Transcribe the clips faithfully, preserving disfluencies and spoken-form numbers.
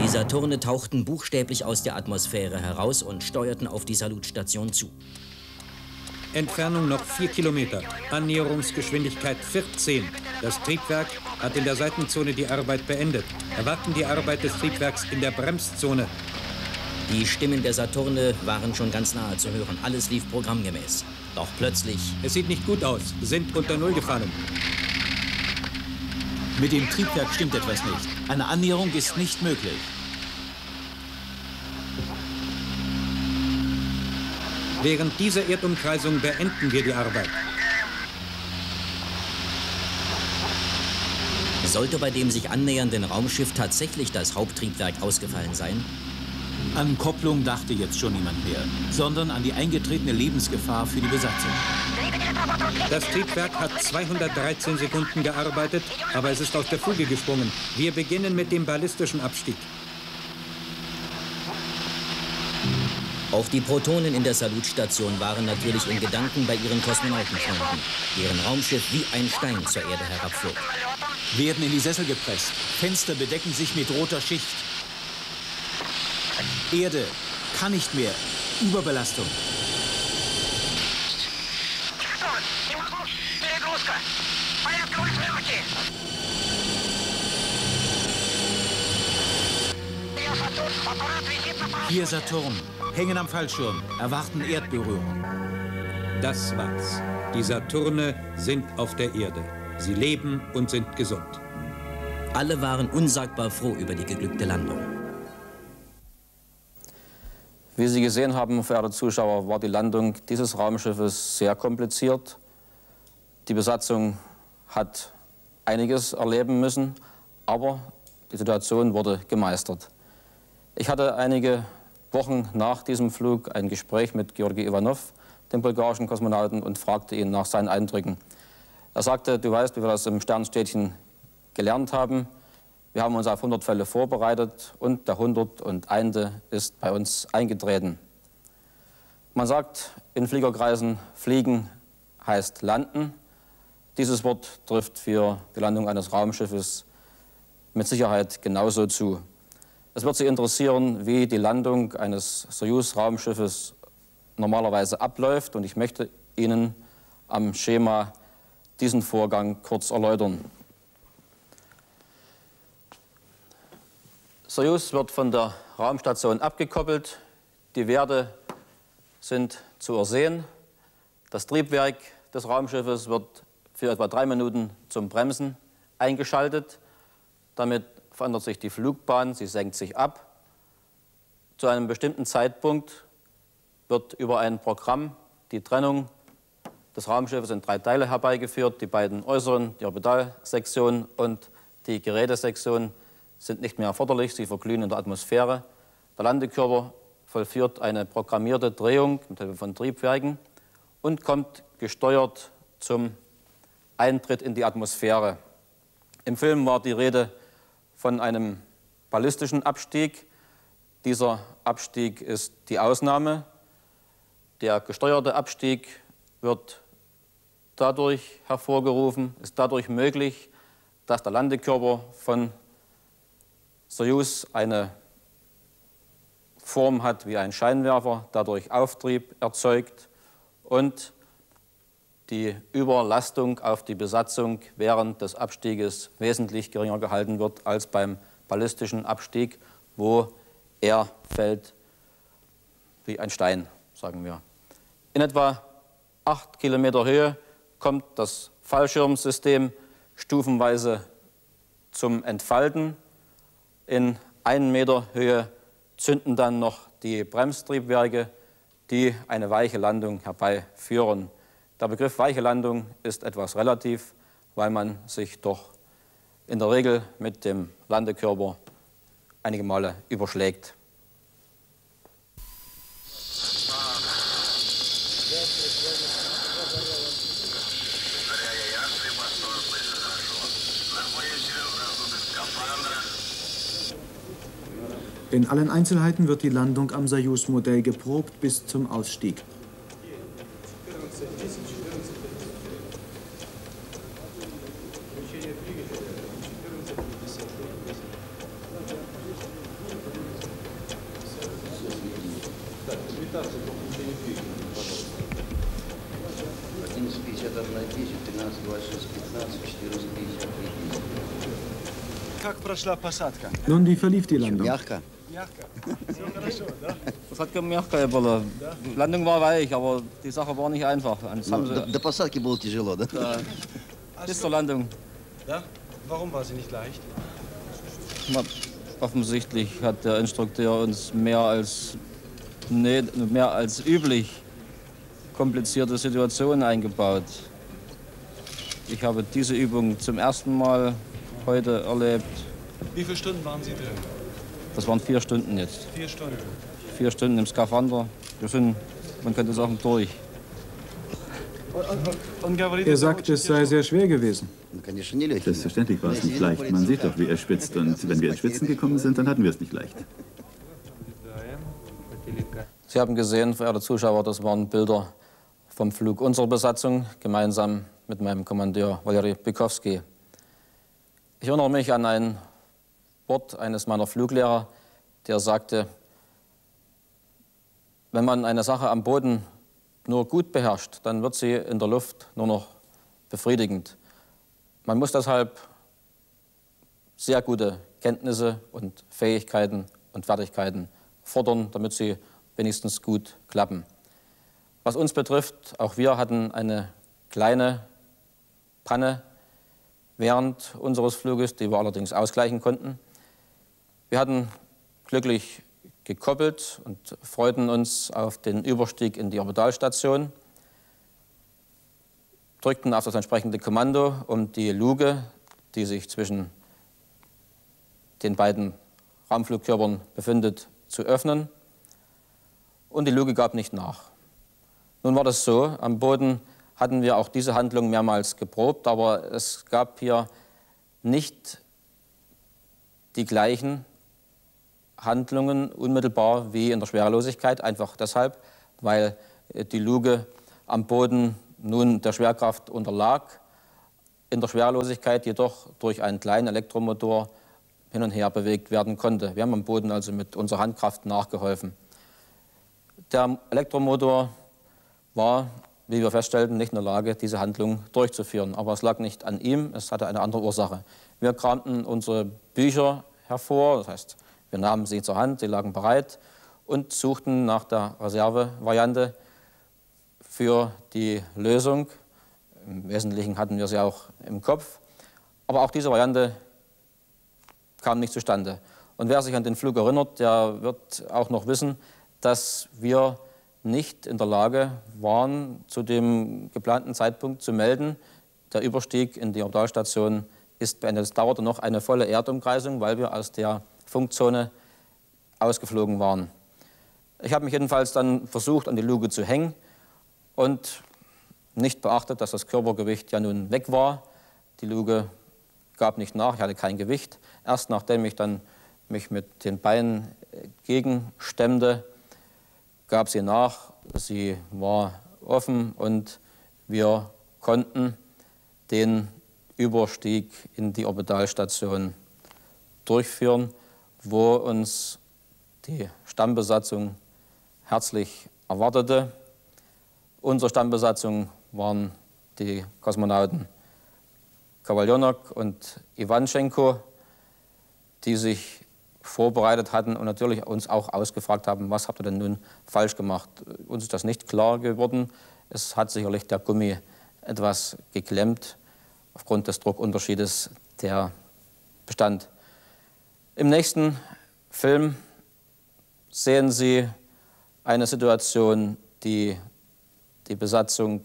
Die Saturne tauchten buchstäblich aus der Atmosphäre heraus und steuerten auf die Salutstation zu. Entfernung noch vier Kilometer, Annäherungsgeschwindigkeit vierzehn. Das Triebwerk hat in der Seitenzone die Arbeit beendet. Erwarten die Arbeit des Triebwerks in der Bremszone. Die Stimmen der Saturne waren schon ganz nahe zu hören. Alles lief programmgemäß. Doch plötzlich... Es sieht nicht gut aus. Sind unter Null gefallen. Mit dem Triebwerk stimmt etwas nicht. Eine Annäherung ist nicht möglich. Während dieser Erdumkreisung beenden wir die Arbeit. Sollte bei dem sich annähernden Raumschiff tatsächlich das Haupttriebwerk ausgefallen sein? An Kopplung dachte jetzt schon niemand mehr, sondern an die eingetretene Lebensgefahr für die Besatzung. Das Triebwerk hat zweihundertdreizehn Sekunden gearbeitet, aber es ist aus der Fuge gesprungen. Wir beginnen mit dem ballistischen Abstieg. Auch die Protonen in der Salutstation waren natürlich in Gedanken bei ihren Kosmonautenfreunden, deren Raumschiff wie ein Stein zur Erde herabflog. Werden in die Sessel gepresst. Fenster bedecken sich mit roter Schicht. Erde kann nicht mehr. Überbelastung. Hier Saturn. Hängen am Fallschirm. Erwarten Erdberührung. Das war's. Die Saturne sind auf der Erde. Sie leben und sind gesund. Alle waren unsagbar froh über die geglückte Landung. Wie Sie gesehen haben, verehrte Zuschauer, war die Landung dieses Raumschiffes sehr kompliziert. Die Besatzung hat einiges erleben müssen, aber die Situation wurde gemeistert. Ich hatte einige Wochen nach diesem Flug ein Gespräch mit Georgi Ivanov, dem bulgarischen Kosmonauten, und fragte ihn nach seinen Eindrücken. Er sagte, du weißt, wie wir das im Sternstädtchen gelernt haben. Wir haben uns auf hundert Fälle vorbereitet und der hundertundeinste ist bei uns eingetreten. Man sagt in Fliegerkreisen, fliegen heißt landen. Dieses Wort trifft für die Landung eines Raumschiffes mit Sicherheit genauso zu. Es wird Sie interessieren, wie die Landung eines Sojus-Raumschiffes normalerweise abläuft, und ich möchte Ihnen am Schema diesen Vorgang kurz erläutern. Sojus wird von der Raumstation abgekoppelt. Die Werte sind zu ersehen. Das Triebwerk des Raumschiffes wird für etwa drei Minuten zum Bremsen eingeschaltet. Damit verändert sich die Flugbahn, sie senkt sich ab. Zu einem bestimmten Zeitpunkt wird über ein Programm die Trennung des Raumschiffes in drei Teile herbeigeführt. Die beiden äußeren, die Orbitalsektion und die Gerätesektion, sind nicht mehr erforderlich, sie verglühen in der Atmosphäre. Der Landekörper vollführt eine programmierte Drehung mit Hilfe von Triebwerken und kommt gesteuert zum Eintritt in die Atmosphäre. Im Film war die Rede von einem ballistischen Abstieg. Dieser Abstieg ist die Ausnahme. Der gesteuerte Abstieg wird dadurch hervorgerufen, ist dadurch möglich, dass der Landekörper von Sojus eine Form hat wie ein Scheinwerfer, dadurch Auftrieb erzeugt und die Überlastung auf die Besatzung während des Abstieges wesentlich geringer gehalten wird als beim ballistischen Abstieg, wo er fällt wie ein Stein, sagen wir. In etwa acht Kilometer Höhe kommt das Fallschirmsystem stufenweise zum Entfalten. In einem Meter Höhe zünden dann noch die Bremstriebwerke, die eine weiche Landung herbeiführen. Der Begriff weiche Landung ist etwas relativ, weil man sich doch in der Regel mit dem Landekörper einige Male überschlägt. In allen Einzelheiten wird die Landung am Sojus-Modell geprobt bis zum Ausstieg. Nun, wie verlief die Landung? Das hat мягко было. Die Landung war weich, aber die Sache war nicht einfach. До посадки было тяжело, да? Bis zur Landung. Ja? Warum war sie nicht leicht? Offensichtlich hat der Instrukteur uns mehr als, nee, mehr als üblich komplizierte Situationen eingebaut. Ich habe diese Übung zum ersten Mal heute erlebt. Wie viele Stunden waren Sie drin? Das waren vier Stunden jetzt. Vier Stunden? Vier Stunden im Skafander. Wir sind, man könnte sagen, durch. Er sagt, es sei sehr schwer gewesen. Selbstverständlich war es nicht leicht. Man sieht doch, wie er schwitzt. Und wenn wir ins Schwitzen gekommen sind, dann hatten wir es nicht leicht. Sie haben gesehen, verehrte Zuschauer, das waren Bilder vom Flug unserer Besatzung, gemeinsam mit meinem Kommandeur Valery Bykowski. Ich erinnere mich an ein Wort eines meiner Fluglehrer, der sagte, wenn man eine Sache am Boden nur gut beherrscht, dann wird sie in der Luft nur noch befriedigend. Man muss deshalb sehr gute Kenntnisse und Fähigkeiten und Fertigkeiten fordern, damit sie wenigstens gut klappen. Was uns betrifft, auch wir hatten eine kleine Panne während unseres Fluges, die wir allerdings ausgleichen konnten. Wir hatten glücklich gekoppelt und freuten uns auf den Überstieg in die Orbitalstation, drückten auf das entsprechende Kommando, um die Luke, die sich zwischen den beiden Raumflugkörpern befindet, zu öffnen. Und die Luke gab nicht nach. Nun war das so, am Boden hatten wir auch diese Handlung mehrmals geprobt, aber es gab hier nicht die gleichen Handlungen unmittelbar wie in der Schwerelosigkeit, einfach deshalb, weil die Luke am Boden nun der Schwerkraft unterlag, in der Schwerelosigkeit jedoch durch einen kleinen Elektromotor hin und her bewegt werden konnte. Wir haben am Boden also mit unserer Handkraft nachgeholfen. Der Elektromotor war, wie wir feststellten, nicht in der Lage, diese Handlung durchzuführen. Aber es lag nicht an ihm, es hatte eine andere Ursache. Wir kramten unsere Bücher hervor, das heißt, wir nahmen sie zur Hand, sie lagen bereit und suchten nach der Reservevariante für die Lösung. Im Wesentlichen hatten wir sie auch im Kopf. Aber auch diese Variante kam nicht zustande. Und wer sich an den Flug erinnert, der wird auch noch wissen, dass wir nicht in der Lage waren, zu dem geplanten Zeitpunkt zu melden, der Überstieg in die Orbitalstation ist beendet. Es dauerte noch eine volle Erdumkreisung, weil wir aus der Funkzone ausgeflogen waren. Ich habe mich jedenfalls dann versucht, an die Luke zu hängen und nicht beachtet, dass das Körpergewicht ja nun weg war. Die Luke gab nicht nach, ich hatte kein Gewicht. Erst nachdem ich dann mich mit den Beinen gegenstemmte, gab sie nach. Sie war offen und wir konnten den Überstieg in die Orbitalstation durchführen, wo uns die Stammbesatzung herzlich erwartete. Unsere Stammbesatzung waren die Kosmonauten Kovaljonok und Iwanschenko, die sich vorbereitet hatten und natürlich uns auch ausgefragt haben, was habt ihr denn nun falsch gemacht? Uns ist das nicht klar geworden. Es hat sicherlich der Gummi etwas geklemmt aufgrund des Druckunterschiedes, der bestand. Im nächsten Film sehen Sie eine Situation, die die Besatzung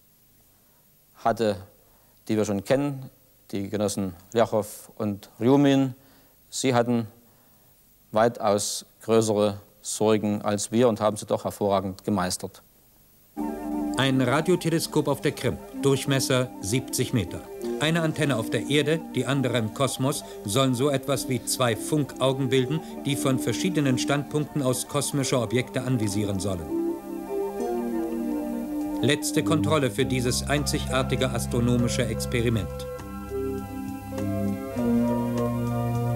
hatte, die wir schon kennen, die Genossen Ljachow und Rjumin. Sie hatten weitaus größere Sorgen als wir und haben sie doch hervorragend gemeistert. Ein Radioteleskop auf der Krim, Durchmesser siebzig Meter. Eine Antenne auf der Erde, die andere im Kosmos, sollen so etwas wie zwei Funkaugen bilden, die von verschiedenen Standpunkten aus kosmische Objekte anvisieren sollen. Letzte Kontrolle für dieses einzigartige astronomische Experiment.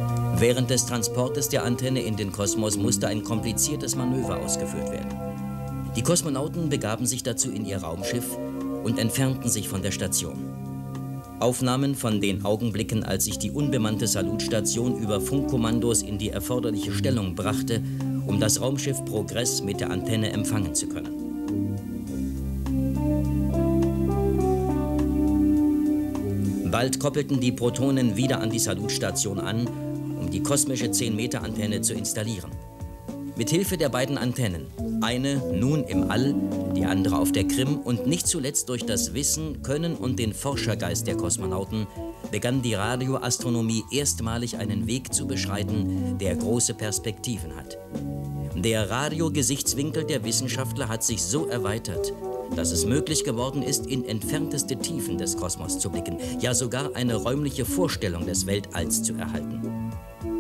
Während des Transportes der Antenne in den Kosmos musste ein kompliziertes Manöver ausgeführt werden. Die Kosmonauten begaben sich dazu in ihr Raumschiff und entfernten sich von der Station. Aufnahmen von den Augenblicken, als sich die unbemannte Salutstation über Funkkommandos in die erforderliche Stellung brachte, um das Raumschiff Progress mit der Antenne empfangen zu können. Bald koppelten die Protonen wieder an die Salutstation an, um die kosmische zehn Meter Antenne zu installieren. Mithilfe der beiden Antennen, eine nun im All, die andere auf der Krim und nicht zuletzt durch das Wissen, Können und den Forschergeist der Kosmonauten, begann die Radioastronomie erstmalig einen Weg zu beschreiten, der große Perspektiven hat. Der Radiogesichtswinkel der Wissenschaftler hat sich so erweitert, dass es möglich geworden ist, in entfernteste Tiefen des Kosmos zu blicken, ja sogar eine räumliche Vorstellung des Weltalls zu erhalten.